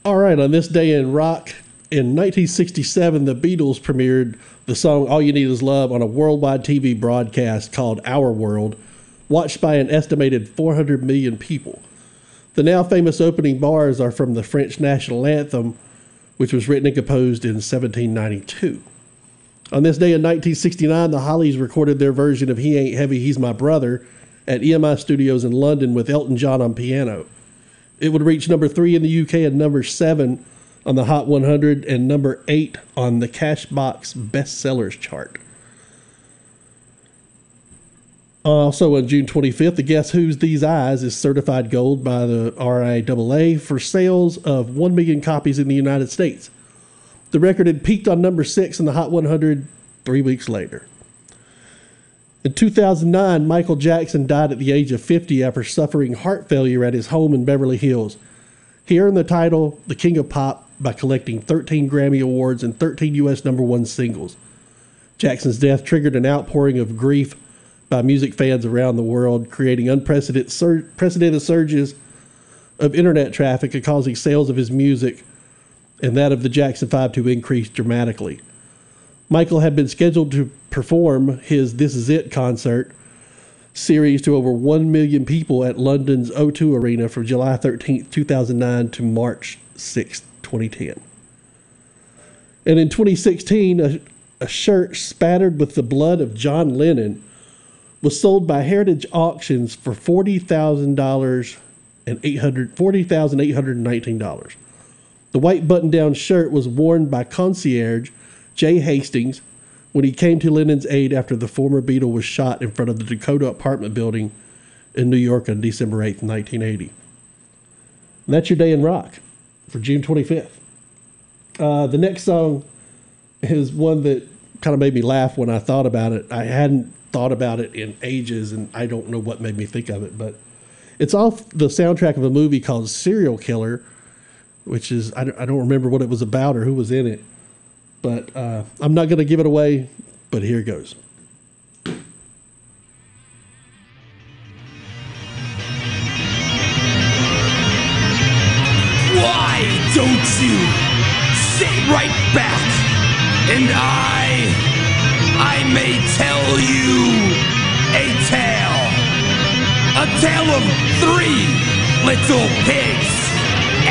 All right, on this day in rock, in 1967, the Beatles premiered the song All You Need Is Love on a worldwide TV broadcast called Our World, watched by an estimated 400 million people. The now famous opening bars are from the French national anthem, which was written and composed in 1792. On this day in 1969, the Hollies recorded their version of He Ain't Heavy, He's My Brother at EMI Studios in London with Elton John on piano. It would reach number 3 in the UK and number 7 on the Hot 100 and number 8 on the Cashbox Bestsellers chart. Also on June 25th, the Guess Who's These Eyes is certified gold by the RIAA for sales of 1 million copies in the United States. The record had peaked on number 6 in the Hot 100 3 weeks later. In 2009, Michael Jackson died at the age of 50 after suffering heart failure at his home in Beverly Hills. He earned the title the King of Pop by collecting 13 Grammy Awards and 13 U.S. number 1 singles. Jackson's death triggered an outpouring of grief by music fans around the world, creating unprecedented surges of internet traffic and causing sales of his music and that of the Jackson 5 to increase dramatically. Michael had been scheduled to perform his This Is It concert series to over 1 million people at London's O2 Arena from July 13, 2009 to March 6, 2010. And in 2016, a shirt spattered with the blood of John Lennon was sold by Heritage Auctions for $40,819. The white button-down shirt was worn by concierge Jay Hastings when he came to Lennon's aid after the former Beatle was shot in front of the Dakota apartment building in New York on December 8, 1980. And that's your day in rock for June 25th. The next song is one that kind of made me laugh when I thought about it. I hadn't thought about it in ages, and I don't know what made me think of it, but it's off the soundtrack of a movie called Serial Killer, which is, I don't remember what it was about or who was in it, but I'm not going to give it away, but here it goes. Why don't you sit right back and I may tell you a tale of 3 little pigs